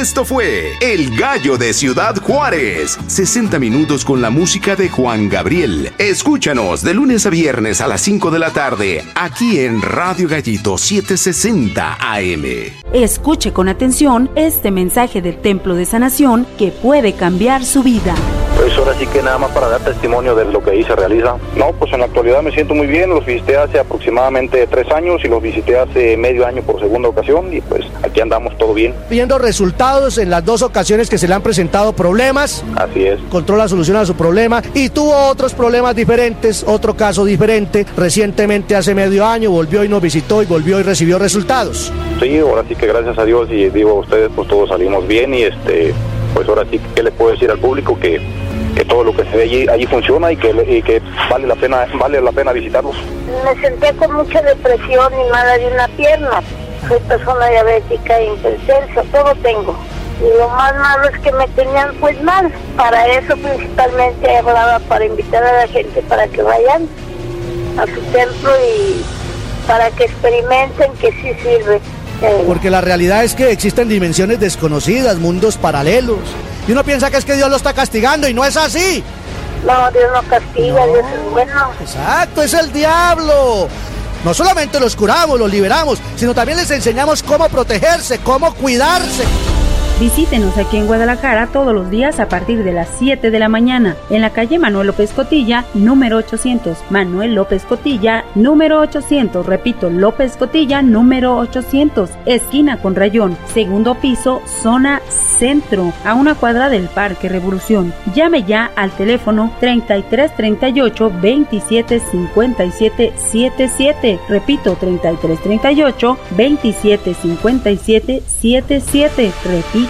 Esto fue El Gallo de Ciudad Juárez. 60 minutos con la música de Juan Gabriel. Escúchanos de lunes a viernes a las 5 de la tarde, aquí en Radio Gallito 760 AM. Escuche con atención este mensaje del Templo de Sanación que puede cambiar su vida. Pues ahora sí que nada más para dar testimonio de lo que ahí se realiza. No, pues en la actualidad me siento muy bien. Los visité hace aproximadamente 3 años y los visité hace medio año por segunda ocasión y pues aquí andamos todo bien. Viendo resultados en las 2 ocasiones que se le han presentado problemas. Así es. Encontró la solución a su problema y tuvo otros problemas diferentes, otro caso diferente. Recientemente, hace medio año, volvió y nos visitó y volvió y recibió resultados. Sí, ahora sí que gracias a Dios y digo a ustedes, pues todos salimos bien y pues ahora sí que le puedo decir al público que todo lo que se ve allí funciona y que vale la pena visitarlos. Me senté con mucha depresión y mala de una pierna. Soy persona diabética e hipertensa, todo tengo. Y lo más malo es que me tenían pues mal. Para eso principalmente hablaba para invitar a la gente para que vayan a su templo y para que experimenten que sí sirve. Porque la realidad es que existen dimensiones desconocidas, mundos paralelos. Y uno piensa que es que Dios lo está castigando y no es así. No, Dios no castiga, no. Dios es bueno. Exacto, es el diablo. No solamente los curamos, los liberamos, sino también les enseñamos cómo protegerse, cómo cuidarse. Visítenos aquí en Guadalajara todos los días a partir de las 7 de la mañana, en la calle Manuel López Cotilla, número 800. Manuel López Cotilla, número 800. Repito, López Cotilla, número 800. Esquina con Rayón, segundo piso, zona centro, a una cuadra del Parque Revolución. Llame ya al teléfono 3338 27 57 77. Repito, 3338 27 57 77. Repito,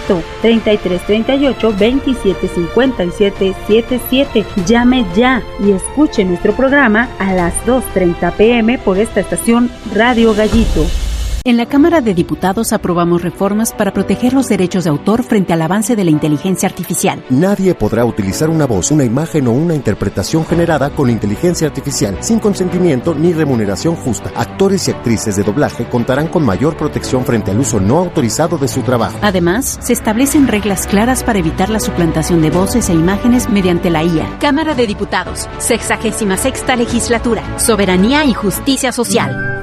3338 27 57 77. Llame ya y escuche nuestro programa a las 2:30 p.m. por esta estación Radio Gallito. En la Cámara de Diputados aprobamos reformas para proteger los derechos de autor frente al avance de la inteligencia artificial. Nadie podrá utilizar una voz, una imagen o una interpretación generada con inteligencia artificial sin consentimiento ni remuneración justa. Actores y actrices de doblaje contarán con mayor protección frente al uso no autorizado de su trabajo. Además, se establecen reglas claras para evitar la suplantación de voces e imágenes mediante la IA. Cámara de Diputados, 66ª Legislatura, Soberanía y Justicia Social.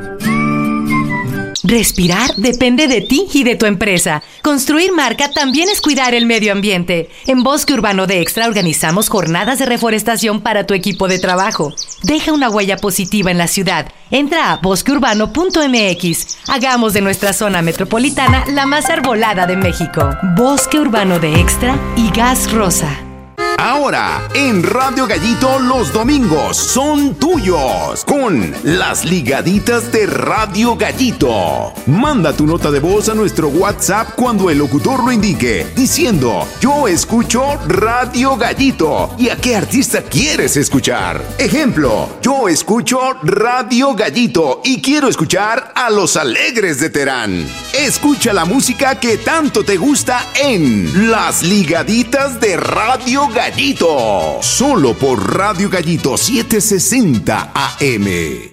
Respirar depende de ti y de tu empresa. Construir marca también es cuidar el medio ambiente. En Bosque Urbano de Extra organizamos jornadas de reforestación para tu equipo de trabajo. Deja una huella positiva en la ciudad. Entra a bosqueurbano.mx. Hagamos de nuestra zona metropolitana la más arbolada de México. Bosque Urbano de Extra y Gas Rosa. Ahora, en Radio Gallito, los domingos son tuyos con las ligaditas de Radio Gallito. Manda tu nota de voz a nuestro WhatsApp cuando el locutor lo indique, diciendo: yo escucho Radio Gallito. ¿Y a qué artista quieres escuchar? Ejemplo: yo escucho Radio Gallito y quiero escuchar a Los Alegres de Terán. Escucha la música que tanto te gusta en las ligaditas de Radio Gallito. Solo por Radio Gallito 760 AM.